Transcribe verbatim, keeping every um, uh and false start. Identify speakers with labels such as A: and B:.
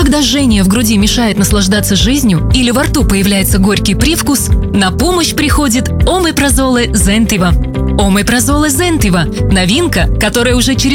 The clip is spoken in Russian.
A: Когда жжение в груди мешает наслаждаться жизнью или во рту появляется горький привкус, на помощь приходит Омепразоле Зентива. Омепразоле Зентива – новинка, которая уже через